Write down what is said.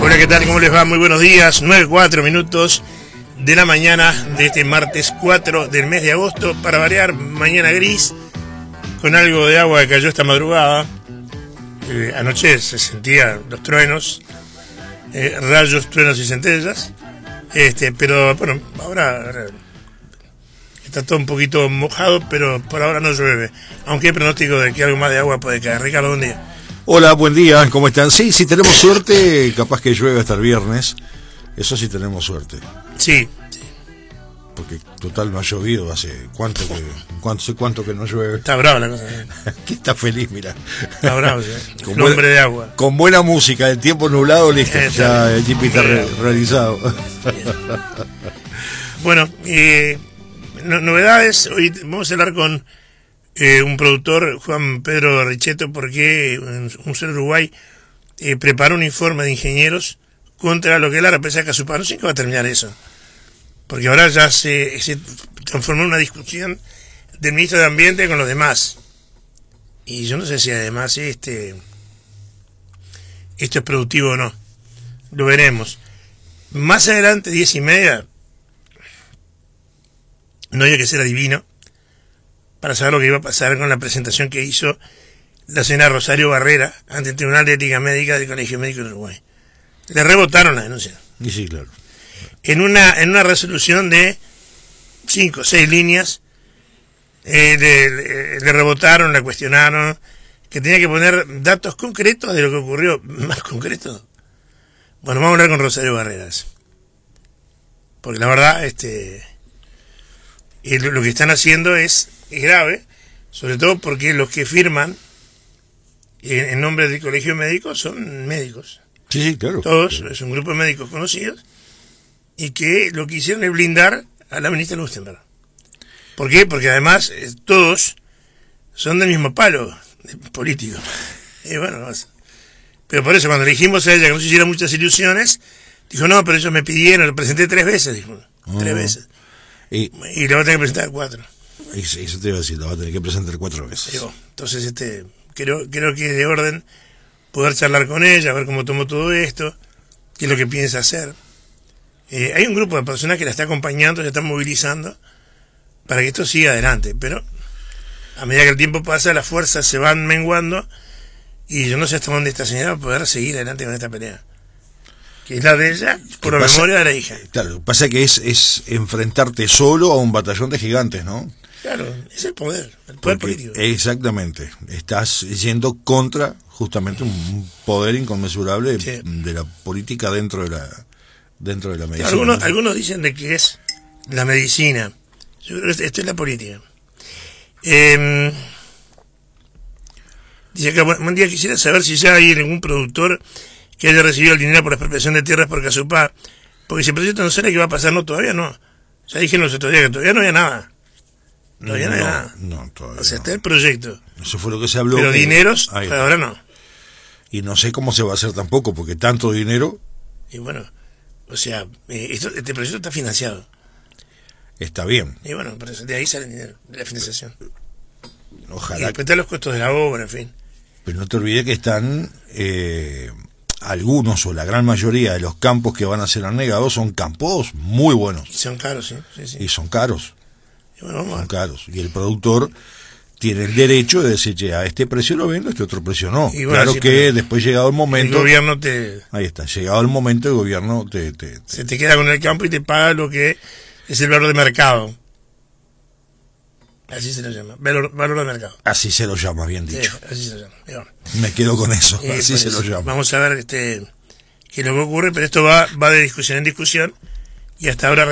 Hola, ¿qué tal? ¿Cómo les va? Muy buenos días. 9:04 de la mañana de este martes 4 del mes de agosto. Para variar, mañana gris, con algo de agua que cayó esta madrugada. Anoche se sentían los truenos, rayos, truenos y centellas. Pero bueno, ahora está todo un poquito mojado, pero por ahora no llueve. Aunque hay pronóstico de que algo más de agua puede caer. Ricardo, buen día. Hola, buen día, ¿cómo están? Sí, si tenemos suerte, capaz que llueve hasta el viernes. Eso sí tenemos suerte. Sí. Porque total no ha llovido hace cuánto que no llueve. Está brava la cosa. Aquí está feliz, mira. Está bravo, sí. El hombre de agua. Con buena música, el tiempo nublado, listo. Ya el tipi está realizado. Bueno, novedades. Hoy vamos a hablar con un productor, Juan Pedro Richetto, porque un ser Uruguay preparó un informe de ingenieros contra lo que es la represa de Casupá. No sé qué va a terminar eso, porque ahora ya se transformó en una discusión del ministro de Ambiente con los demás, y yo no sé si además esto es productivo o no. Lo veremos más adelante. 10:30. No había que ser adivino para saber lo que iba a pasar con la presentación que hizo la señora Rosario Barrera ante el Tribunal de Ética Médica del Colegio Médico de Uruguay. Le rebotaron la denuncia. Y sí, claro. En una resolución de 5 o 6 líneas, le rebotaron, la cuestionaron, que tenía que poner datos concretos de lo que ocurrió. ¿Más concretos? Bueno, vamos a hablar con Rosario Barreras. Porque la verdad, lo que están haciendo es grave, sobre todo porque los que firman en nombre del colegio médico son médicos. Sí, claro. Todos, es un grupo de médicos conocidos, y que lo que hicieron es blindar a la ministra Lustenberg. ¿Por qué? Porque además todos son del mismo palo político. Y bueno, pero por eso cuando le dijimos a ella que no se hiciera muchas ilusiones, dijo, no, pero ellos me pidieron, lo presenté 3 veces, dijo. 3 veces. Y le va a tener que presentar 4. Eso te iba a decir, lo va a tener que presentar 4 veces. Entonces, creo que es de orden poder charlar con ella, ver cómo tomó todo esto, qué es lo que piensa hacer. Hay un grupo de personas que la está acompañando, se están movilizando para que esto siga adelante, pero a medida que el tiempo pasa, las fuerzas se van menguando, y yo no sé hasta dónde esta señora va a poder seguir adelante con esta pelea, que es la de ella, por la memoria de la hija. Claro, lo que pasa es que es enfrentarte solo a un batallón de gigantes, ¿no? Claro, es el poder político. Exactamente, estás yendo contra justamente un poder inconmensurable, sí, de la política dentro de la medicina. Algunos dicen de que es la medicina. Yo creo que esto es la política. Dice que buen día, quisiera saber si ya hay algún productor que haya recibido el dinero por la expropiación de tierras por Casupá, porque si el proyecto no sale, ¿qué va a pasar? No, todavía no. Ya dijeron los otros días que todavía no había nada. Todavía no hay nada. No, todavía o sea, no. está el proyecto. Eso fue lo que se habló. Pero dineros, ahora no. Y no sé cómo se va a hacer tampoco, porque tanto dinero. Y bueno, o sea, este proyecto está financiado. Está bien. Y bueno, pero de ahí sale el dinero, de la financiación. Ojalá. Y después están los costos de la obra, en fin. Pero no te olvides que están algunos o la gran mayoría de los campos que van a ser anegados son campos muy buenos. Y son caros, sí. Y son caros. Y bueno, son caros. Y el productor tiene el derecho de decir, che, a este precio lo vendo, a este otro precio no. Y bueno, claro, sí, que después llegado el momento... El gobierno Ahí está, llegado el momento el gobierno se te queda con el campo y te paga lo que es el valor de mercado. Así se lo llama, valor de mercado. Así se lo llama, bien dicho. Sí, así se lo llama. Me quedo con eso, así se lo llama. Vamos a ver qué es lo que ocurre, pero esto va de discusión en discusión, y hasta ahora